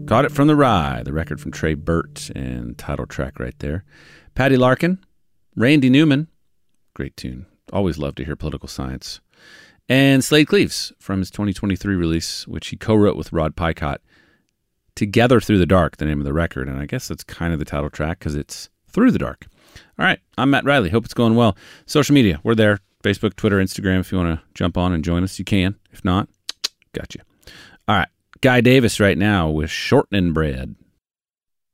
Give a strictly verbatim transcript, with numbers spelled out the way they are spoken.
Caught It From the Rye, the record from Trey Burt, and title track right there. Patty Larkin, Randy Newman, great tune. Always love to hear Political Science. And Slade Cleaves from his twenty twenty-three release, which he co-wrote with Rod Picott. Together Through the Dark, the name of the record. And I guess that's kind of the title track because it's Through the Dark. All right, I'm Matt Riley. Hope it's going well. Social media, we're there. Facebook, Twitter, Instagram. If you want to jump on and join us, you can. If not, got you. All right. Guy Davis right now with Shortening Bread.